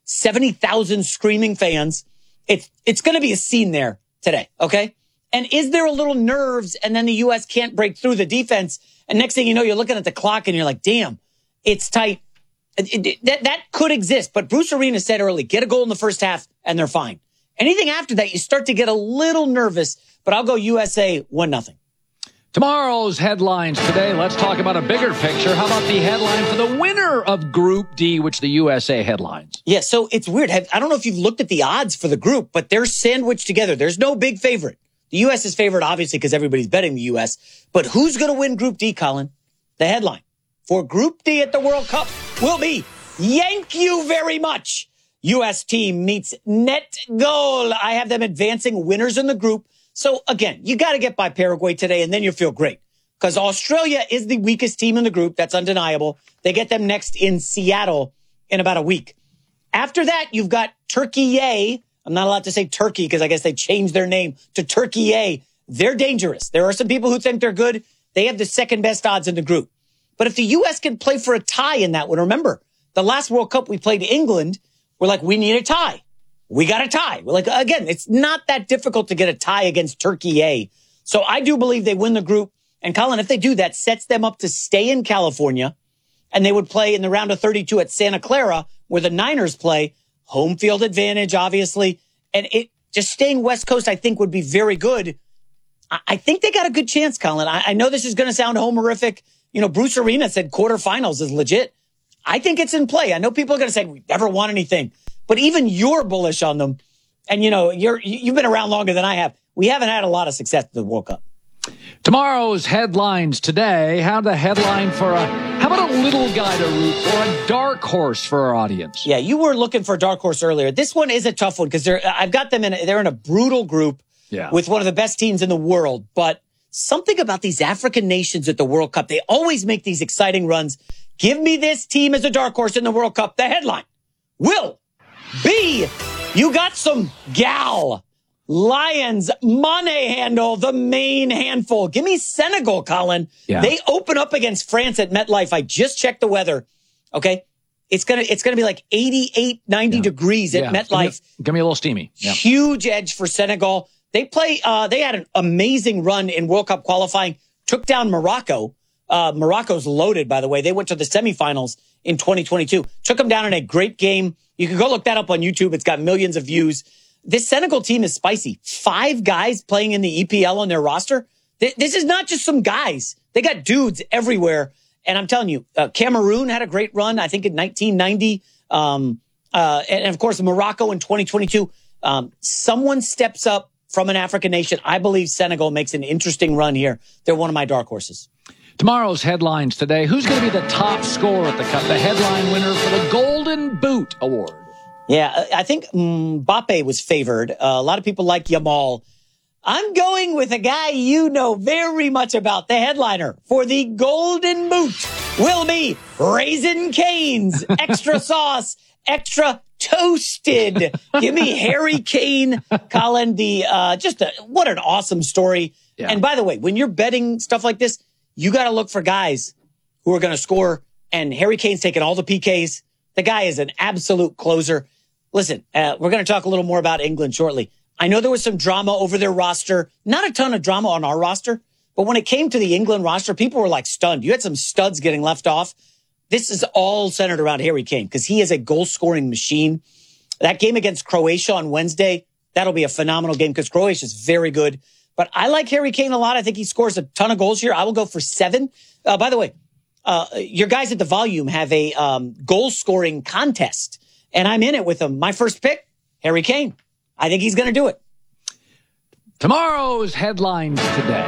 70,000 screaming fans. It's going to be a scene there today, okay? And is there a little nerves and then the U.S. can't break through the defense? And next thing you know, you're looking at the clock and you're like, damn, it's tight. That could exist. But Bruce Arena said early, get a goal in the first half and they're fine. Anything after that, you start to get a little nervous. But I'll go USA 1-0. Tomorrow's headlines today. Let's talk about a bigger picture. How about the headline for the winner of Group D, which the USA headlines? Yeah, so it's weird. I don't know if you've looked at the odds for the group, but they're sandwiched together. There's no big favorite. The U.S. is favored, obviously, because everybody's betting the U.S. But who's going to win Group D, Colin? The headline for Group D at the World Cup will be, "Yank you very much. U.S. team meets net goal." I have them advancing winners in the group. So, again, you got to get by Paraguay today, and then you'll feel great. Because Australia is the weakest team in the group. That's undeniable. They get them next in Seattle in about a week. After that, you've got Turkey. I'm not allowed to say Turkey because I guess they changed their name to Turkey. They're dangerous. There are some people who think they're good. They have the second best odds in the group. But if the U.S. can play for a tie in that one, remember, the last World Cup we played England, we're like, we need a tie. We got a tie. We're like, again, it's not that difficult to get a tie against Turkey. So I do believe they win the group. And Colin, if they do, that sets them up to stay in California. And they would play in the round of 32 at Santa Clara, where the Niners play. Home field advantage, obviously. And it just staying West Coast, I think, would be very good. I think they got a good chance, Colin. I know this is going to sound homerific. Bruce Arena said quarterfinals is legit. I think it's in play. I know people are going to say we never won anything. But even you're bullish on them. And, you've been around longer than I have. We haven't had a lot of success at the World Cup. Tomorrow's headlines today. How about a little guy to root for, a dark horse for our audience? Yeah, you were looking for a dark horse earlier. This one is a tough one because I've got them they're in a brutal group with one of the best teams in the world. But something about these African nations at the World Cup, they always make these exciting runs. Give me this team as a dark horse in the World Cup. The headline will be, you got some gal. Lions, Mane handle, the main handful. Give me Senegal, Colin. Yeah. They open up against France at MetLife. I just checked the weather. Okay. It's gonna be like 88, 90 degrees at MetLife. Give me a little steamy. Yeah. Huge edge for Senegal. They had an amazing run in World Cup qualifying, took down Morocco. Morocco's loaded, by the way. They went to the semifinals in 2022. Took them down in a great game. You can go look that up on YouTube. It's got millions of views. This Senegal team is spicy. 5 guys playing in the EPL on their roster. This is not just some guys. They got dudes everywhere. And I'm telling you, Cameroon had a great run, I think, in 1990. And of course, Morocco in 2022. Someone steps up from an African nation. I believe Senegal makes an interesting run here. They're one of my dark horses. Tomorrow's headlines today. Who's going to be the top scorer at the Cup? The headline winner for the Golden Boot Award. Yeah, I think Mbappe was favored. A lot of people like Yamal. I'm going with a guy you know very much about. The headliner for the Golden Boot will be Raising Cane's extra sauce, extra toasted. Give me Harry Kane, Colin. What an awesome story. Yeah. And by the way, when you're betting stuff like this, you got to look for guys who are going to score. And Harry Kane's taking all the PKs. The guy is an absolute closer. Listen, we're going to talk a little more about England shortly. I know there was some drama over their roster. Not a ton of drama on our roster. But when it came to the England roster, people were like stunned. You had some studs getting left off. This is all centered around Harry Kane because he is a goal-scoring machine. That game against Croatia on Wednesday, that'll be a phenomenal game because Croatia is very good. But I like Harry Kane a lot. I think he scores a ton of goals here. I will go for 7. By the way, your guys at the Volume have a goal-scoring contest, and I'm in it with them. My first pick, Harry Kane. I think he's going to do it. Tomorrow's headlines today.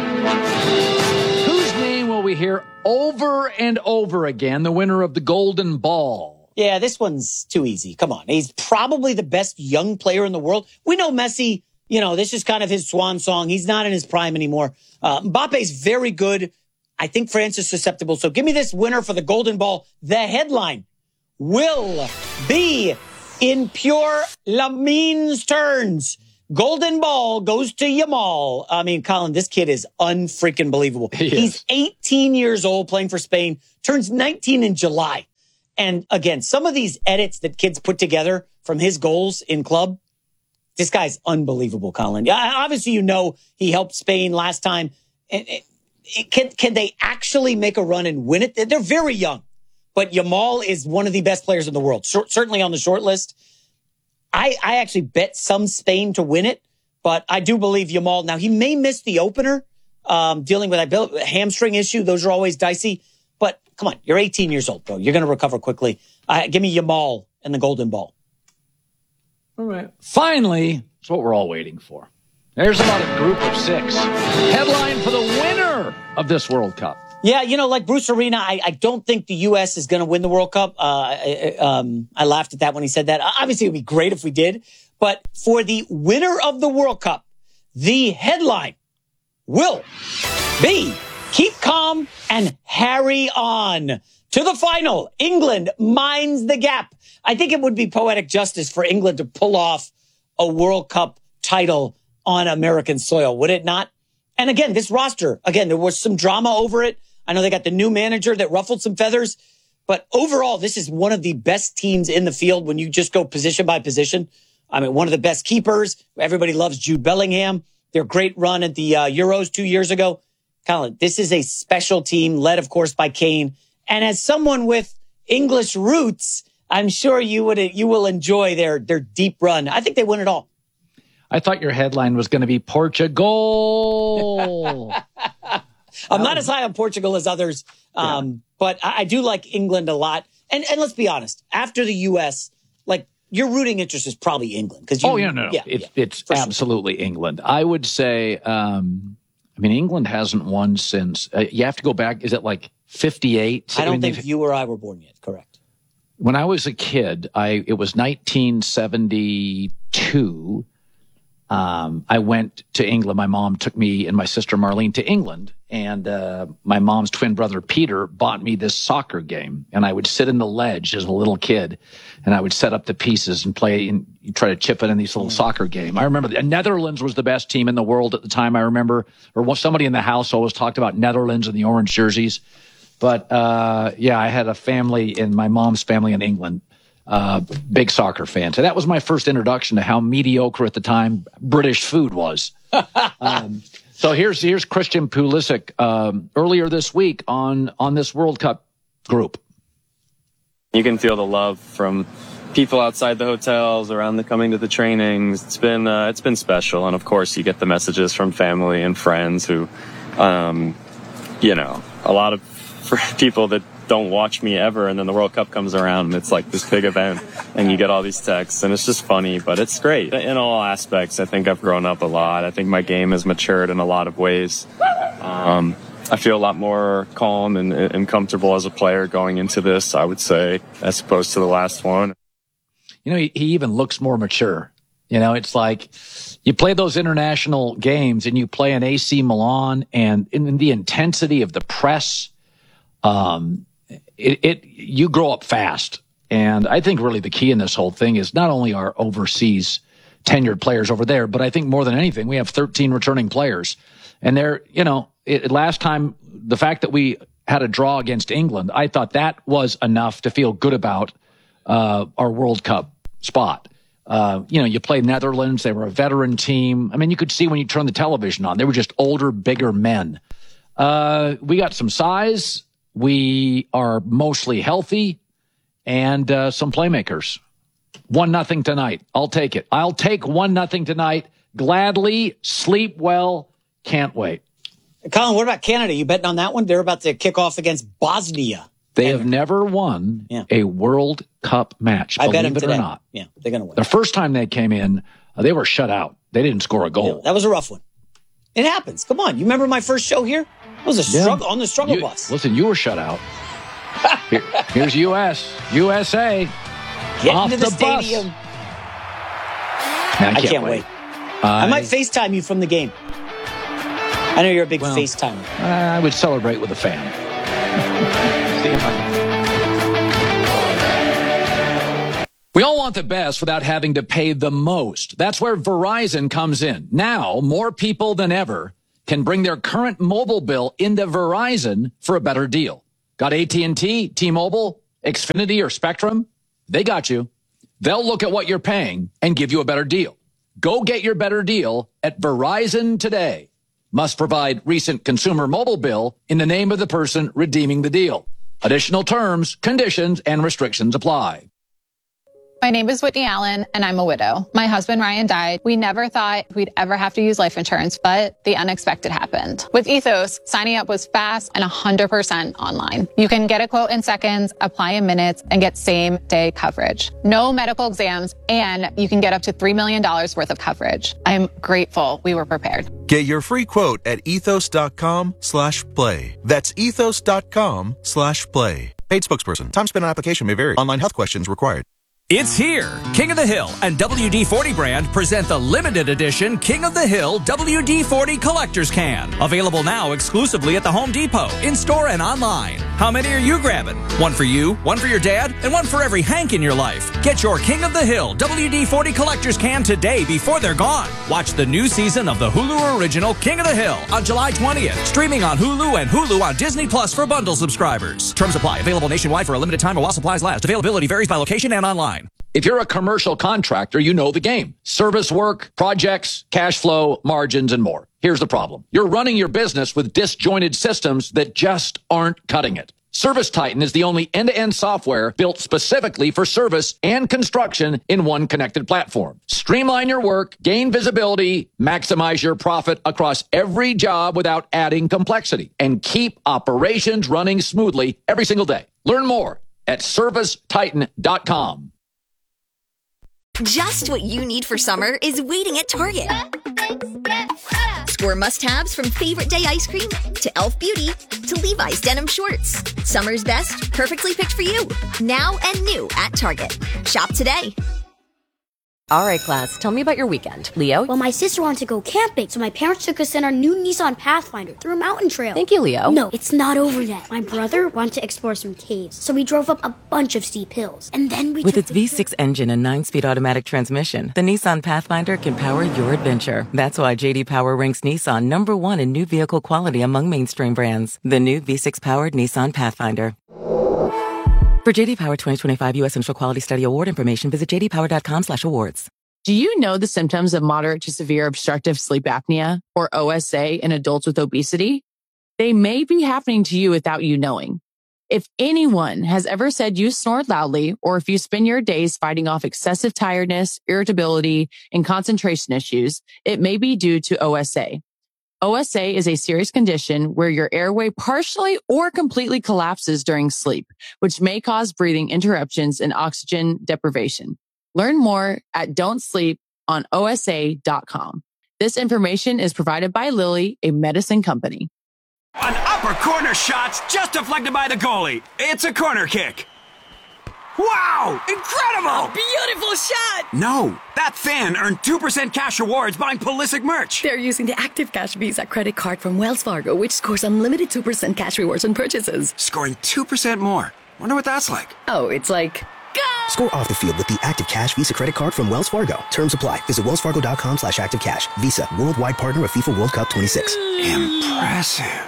Whose name will we hear over and over again? The winner of the Golden Ball. Yeah, this one's too easy. Come on. He's probably the best young player in the world. We know Messi, this is kind of his swan song. He's not in his prime anymore. Mbappe's very good. I think France is susceptible. So give me this winner for the Golden Ball. The headline will be in pure Lamin's turns. Golden Ball goes to Yamal. I mean, Colin, this kid is unfreaking believable. He's 18 years old playing for Spain, turns 19 in July. And again, some of these edits that kids put together from his goals in club, this guy's unbelievable, Colin. Yeah, obviously, you know, he helped Spain last time. Can they actually make a run and win it? They're very young, but Yamal is one of the best players in the world, certainly on the short list. I actually bet some Spain to win it, but I do believe Yamal. Now, he may miss the opener, dealing with that hamstring issue. Those are always dicey. But come on, you're 18 years old, bro. You're going to recover quickly. Give me Yamal and the Golden Ball. All right. Finally, it's what we're all waiting for. There's about a group of 6. Headline for the winner of this World Cup. Yeah, you know, like Bruce Arena, I don't think the U.S. is going to win the World Cup. I laughed at that when he said that. Obviously, it would be great if we did. But for the winner of the World Cup, the headline will be keep calm and harry on. To the final, England minds the gap. I think it would be poetic justice for England to pull off a World Cup title on American soil, would it not? And again, this roster, there was some drama over it. I know they got the new manager that ruffled some feathers, but overall, this is one of the best teams in the field when you just go position by position. I mean, one of the best keepers. Everybody loves Jude Bellingham. Their great run at the Euros 2 years ago. Colin, this is a special team led, of course, by Kane. And as someone with English roots, I'm sure you will enjoy their deep run. I think they win it all. I thought your headline was going to be Portugal. I'm not as high on Portugal as others, but I do like England a lot. And let's be honest, after the U.S., like your rooting interest is probably England. It's absolutely sure. England. I would say, England hasn't won since, you have to go back, is it like 58? I don't think you or I were born yet, correct. When I was a kid, it was 1972. I went to England. My mom took me and my sister Marlene to England, and my mom's twin brother Peter bought me this soccer game. And I would sit in the ledge as a little kid, and I would set up the pieces and play and try to chip it in these little soccer game. I remember the Netherlands was the best team in the world at the time. I remember, or somebody in the house always talked about Netherlands and the orange jerseys. But I had a family in my mom's family in England. Big soccer fan. So that was my first introduction to how mediocre at the time British food was. So here's Christian Pulisic earlier this week on this World Cup group. You can feel the love from people outside the hotels, coming to the trainings. It's been special, and of course you get the messages from family and friends who, a lot of people that don't watch me ever, and then the World Cup comes around and it's like this big event and you get all these texts, and it's just funny, but it's great. In all aspects, I think I've grown up a lot. I think my game has matured in a lot of ways. I feel a lot more calm and comfortable as a player going into this, I would say, as opposed to the last one. He even looks more mature. It's like you play those international games and you play an AC Milan, and in the intensity of the press, you grow up fast. And I think really the key in this whole thing is not only our overseas tenured players over there, but I think more than anything, we have 13 returning players. And they're, last time, the fact that we had a draw against England, I thought that was enough to feel good about our World Cup spot. You play Netherlands. They were a veteran team. I mean, you could see when you turn the television on, they were just older, bigger men. We got some size. We are mostly healthy, and some playmakers. 1-0 tonight. I'll take it. I'll take 1-0 tonight. Gladly. Sleep well. Can't wait. Colin, what about Canada? You betting on that one? They're about to kick off against Bosnia. They have never won a World Cup match, I bet them today. Or not. Yeah, they're going to win. The first time they came in, they were shut out. They didn't score a goal. Yeah, that was a rough one. It happens. Come on. You remember my first show here? It was a struggle on the struggle bus. Listen, you were shut out. Here's USA. Get off into the bus. stadium. I can't wait. I might FaceTime you from the game. I know you're a big FaceTime. I would celebrate with a fan. See you, Mike. We all want the best without having to pay the most. That's where Verizon comes in. Now, more people than ever can bring their current mobile bill into Verizon for a better deal. Got AT&T, T-Mobile, Xfinity, or Spectrum? They got you. They'll look at what you're paying and give you a better deal. Go get your better deal at Verizon today. Must provide recent consumer mobile bill in the name of the person redeeming the deal. Additional terms, conditions, and restrictions apply. My name is Whitney Allen, and I'm a widow. My husband, Ryan, died. We never thought we'd ever have to use life insurance, but the unexpected happened. With Ethos, signing up was fast and 100% online. You can get a quote in seconds, apply in minutes, and get same-day coverage. No medical exams, and you can get up to $3 million worth of coverage. I'm grateful we were prepared. Get your free quote at ethos.com/play. That's ethos.com/play. Paid spokesperson. Time spent on application may vary. Online health questions required. It's here. King of the Hill and WD-40 brand present the limited edition King of the Hill WD-40 Collector's Can. Available now exclusively at the Home Depot, in-store and online. How many are you grabbing? One for you, one for your dad, and one for every Hank in your life. Get your King of the Hill WD-40 Collector's Can today before they're gone. Watch the new season of the Hulu original King of the Hill on July 20th. Streaming on Hulu and Hulu on Disney Plus for bundle subscribers. Terms apply. Available nationwide for a limited time or while supplies last. Availability varies by location and online. If you're a commercial contractor, you know the game. Service work, projects, cash flow, margins, and more. Here's the problem. You're running your business with disjointed systems that just aren't cutting it. ServiceTitan is the only end-to-end software built specifically for service and construction in one connected platform. Streamline your work, gain visibility, maximize your profit across every job without adding complexity, and keep operations running smoothly every single day. Learn more at ServiceTitan.com. Just what you need for summer is waiting at Target. Score must-haves from favorite day ice cream to Elf Beauty to Levi's denim shorts. Summer's best, perfectly picked for you. Now and new at Target. Shop today. All right, class, tell me about your weekend. Leo? Well, my sister wanted to go camping, so my parents took us in our new Nissan Pathfinder through a mountain trail. Thank you, Leo. No, it's not over yet. My brother wanted to explore some caves, so we drove up a bunch of steep hills. And then we With its V6 engine and 9-speed automatic transmission, the Nissan Pathfinder can power your adventure. That's why J.D. Power ranks Nissan #1 in new vehicle quality among mainstream brands. The new V6-powered Nissan Pathfinder. For J.D. Power 2025 U.S. Central Quality Study Award information, visit jdpower.com/awards. Do you know the symptoms of moderate to severe obstructive sleep apnea, or OSA, in adults with obesity? They may be happening to you without you knowing. If anyone has ever said you snored loudly, or if you spend your days fighting off excessive tiredness, irritability, and concentration issues, it may be due to OSA. OSA is a serious condition where your airway partially or completely collapses during sleep, which may cause breathing interruptions and oxygen deprivation. Learn more at don'tsleeponosa.com. This information is provided by Lilly, a medicine company. An upper corner shot's just deflected by the goalie. It's a corner kick. Wow! Incredible! Beautiful shot! No, that fan earned 2% cash rewards buying Pulisic merch. They're using the Active Cash Visa credit card from Wells Fargo, which scores unlimited 2% cash rewards on purchases. Scoring 2% more. Wonder what that's like. Oh, it's like... Score off the field with the Active Cash Visa credit card from Wells Fargo. Terms apply. Visit wellsfargo.com/activecash. Visa, worldwide partner of FIFA World Cup 26. Impressive.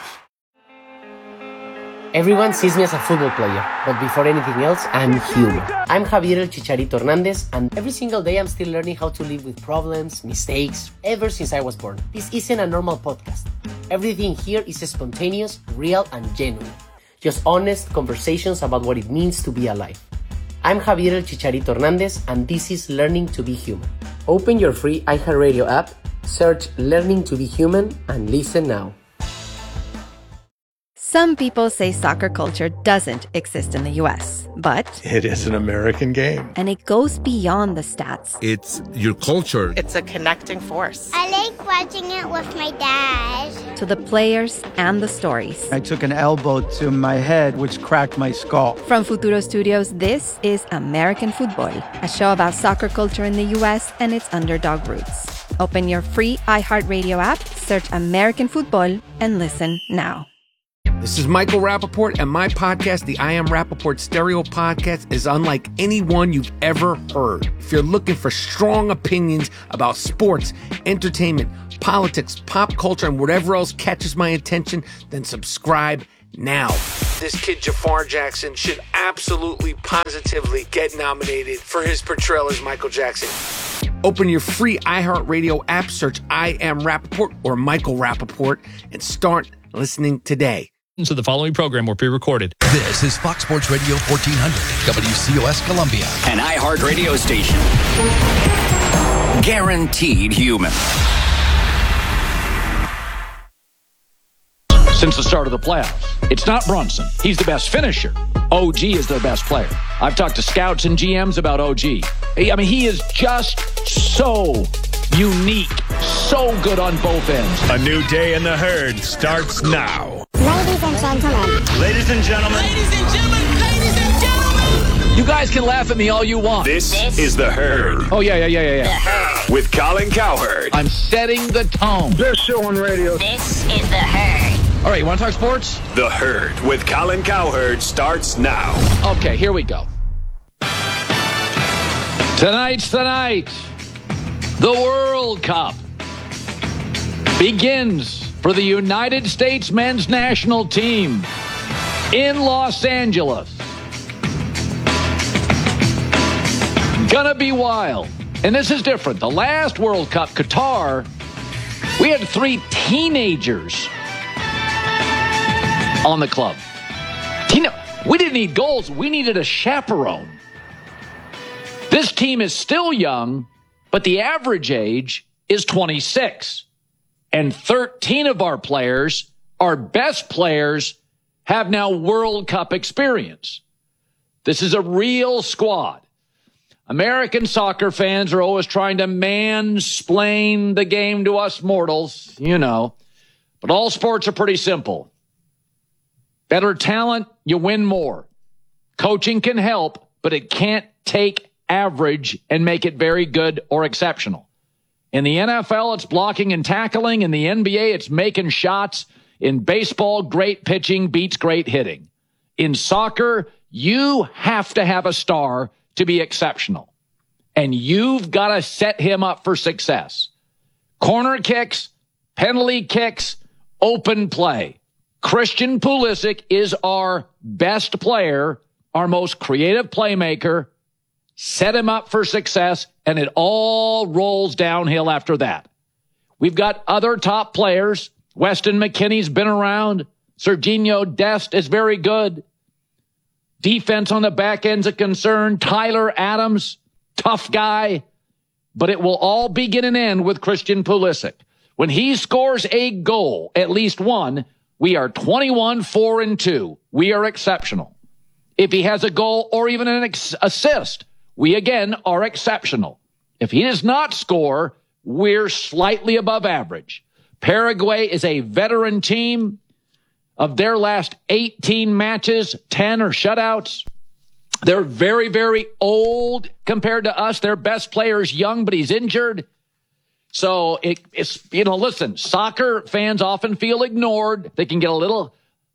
Everyone sees me as a football player, but before anything else, I'm human. I'm Javier El Chicharito Hernandez, and every single day I'm still learning how to live with problems, mistakes, ever since I was born. This isn't a normal podcast. Everything here is spontaneous, real, and genuine. Just honest conversations about what it means to be alive. I'm Javier El Chicharito Hernandez, and this is Learning to be Human. Open your free iHeartRadio app, search Learning to be Human, and listen now. Some people say soccer culture doesn't exist in the U.S., but it is an American game. And it goes beyond the stats. It's your culture. It's a connecting force. I like watching it with my dad. To the players and the stories. I took an elbow to my head, which cracked my skull. From Futuro Studios, this is American Football, a show about soccer culture in the U.S. and its underdog roots. Open your free iHeartRadio app, search American Football, and listen now. This is Michael Rappaport, and my podcast, the I Am Rappaport Stereo Podcast, is unlike any one you've ever heard. If you're looking for strong opinions about sports, entertainment, politics, pop culture, and whatever else catches my attention, then subscribe now. This kid, Jafar Jackson, should absolutely, positively get nominated for his portrayal as Michael Jackson. Open your free iHeartRadio app, search I Am Rappaport or Michael Rappaport, and start listening today. So the following program will be recorded. This is Fox Sports Radio 1400, WCOS Columbia. An iHeart radio station. Guaranteed human. Since the start of the playoffs, it's not Brunson. He's the best finisher. OG is their best player. I've talked to scouts and GMs about OG. I mean, he is just so unique, so good on both ends. A new day in the herd starts now. Ladies and gentlemen. Ladies and gentlemen. Ladies and gentlemen. Ladies and gentlemen. You guys can laugh at me all you want. This is The Herd. Oh, yeah. The Herd. With Colin Cowherd. I'm setting the tone. Best show on radio. This is The Herd. All right, you want to talk sports? The Herd with Colin Cowherd starts now. Okay, here we go. Tonight's the night. The World Cup begins for the United States men's national team in Los Angeles. Gonna be wild. And this is different. The last World Cup, Qatar, we had 3 teenagers on the club. We didn't need goals. We needed a chaperone. This team is still young, but the average age is 26. And 13 of our players, our best players, have now World Cup experience. This is a real squad. American soccer fans are always trying to mansplain the game to us mortals, you know. But all sports are pretty simple. Better talent, you win more. Coaching can help, but it can't take average and make it very good or exceptional. In the NFL, it's blocking and tackling. In the NBA, it's making shots. In baseball, great pitching beats great hitting. In soccer, you have to have a star to be exceptional. And you've got to set him up for success. Corner kicks, penalty kicks, open play. Christian Pulisic is our best player, our most creative playmaker. Set him up for success, and it all rolls downhill after that. We've got other top players. Weston McKennie's been around. Serginho Dest is very good. Defense on the back end's a concern. Tyler Adams, tough guy. But it will all begin and end with Christian Pulisic. When he scores a goal, at least one, we are 21-4-2. We are exceptional. If he has a goal or even an assist, we again are exceptional. If he does not score, we're slightly above average. Paraguay is a veteran team. Of their last 18 matches, 10 are shutouts. They're very, very old compared to us. Their best player is young, but he's injured. So it's, listen, soccer fans often feel ignored. They can get a little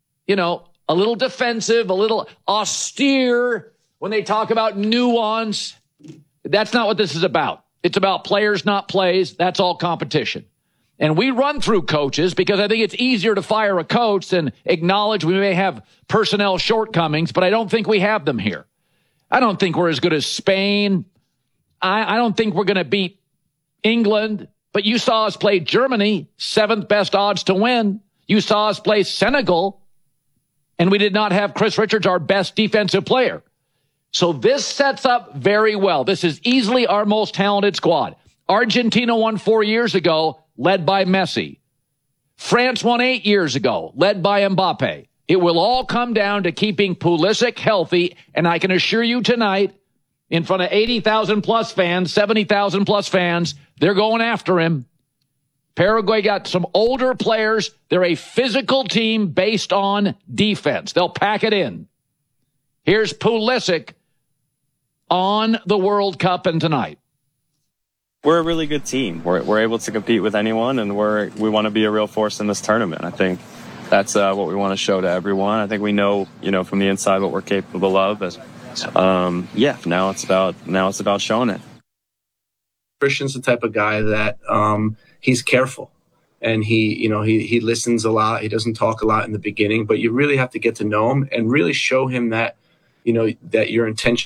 defensive, a little austere when they talk about nuance. That's not what this is about. It's about players, not plays. That's all competition. And we run through coaches because I think it's easier to fire a coach than acknowledge we may have personnel shortcomings, but I don't think we have them here. I don't think we're as good as Spain. I don't think we're going to beat England, but you saw us play Germany, 7th best odds to win. You saw us play Senegal, and we did not have Chris Richards, our best defensive player. So this sets up very well. This is easily our most talented squad. Argentina won 4 years ago, led by Messi. France won 8 years ago, led by Mbappe. It will all come down to keeping Pulisic healthy, and I can assure you tonight, in front of 80,000 plus fans, 70,000 plus fans, they're going after him. Paraguay got some older players. They're a physical team based on defense. They'll pack it in. Here's Pulisic on the World Cup and tonight. we're a really good team. We're able to compete with anyone, and we want to be a real force in this tournament. I think that's what we want to show to everyone. I think we know, from the inside what we're capable of. And, now it's about showing it. Christian's the type of guy that he's careful, and he listens a lot. He doesn't talk a lot in the beginning, but you really have to get to know him and really show him that, that your intention